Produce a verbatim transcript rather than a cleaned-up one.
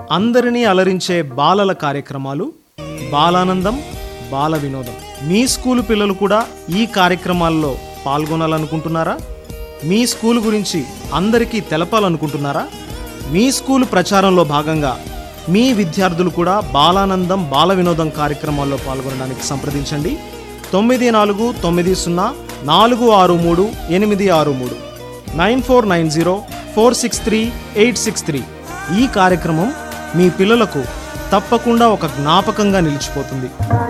అందరినీ అలరించే బాలల కార్యక్రమాలు బాలానందం బాల వినోదం. మీ స్కూలు పిల్లలు కూడా ఈ కార్యక్రమాల్లో పాల్గొనాలనుకుంటున్నారా? మీ స్కూలు గురించి అందరికీ తెలపాలనుకుంటున్నారా? మీ స్కూలు ప్రచారంలో భాగంగా మీ విద్యార్థులు కూడా బాలానందం బాల వినోదం కార్యక్రమాల్లో పాల్గొనడానికి సంప్రదించండి. తొమ్మిది నాలుగు తొమ్మిది సున్నా నాలుగు ఆరు మూడు ఎనిమిది ఆరు మూడు nine four nine zero four six three eight six three. ఈ కార్యక్రమం మీ పిల్లలకు తప్పకుండా ఒక జ్ఞాపకంగా నిలిచిపోతుంది.